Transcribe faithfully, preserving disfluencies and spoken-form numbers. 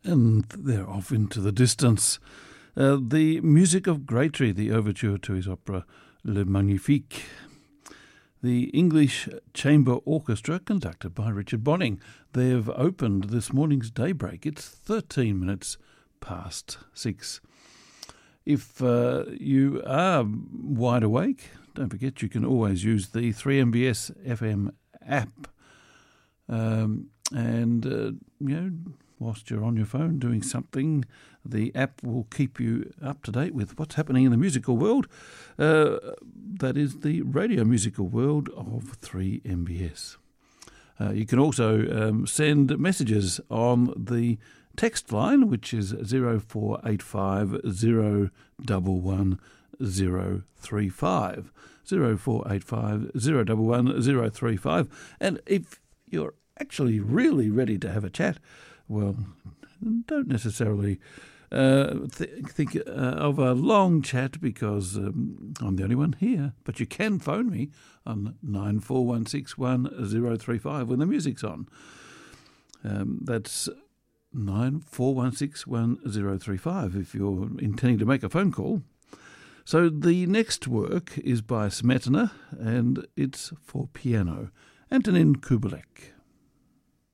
And they're off into the distance. Uh, the music of Gratry, the overture to his opera Le Magnifique. The English Chamber Orchestra, conducted by Richard Bonning. They've opened this morning's Daybreak. It's thirteen minutes past six. If uh, you are wide awake, don't forget you can always use the three M B S F M app. Um, and, uh, you know, whilst you're on your phone doing something, the app will keep you up to date with what's happening in the musical world. Uh, that is the radio musical world of three M B S. Uh, you can also um, send messages on the text line, which is zero four eight five zero one one zero three five. zero four eight five zero one one zero three five. And if you're actually really ready to have a chat, well, don't necessarily uh, th- think uh, of a long chat because um, I'm the only one here. But you can phone me on nine four one six one zero three five when the music's on. Um, that's nine four one six one zero three five if you're intending to make a phone call. So the next work is by Smetana, and it's for piano. Antonin Kubelik.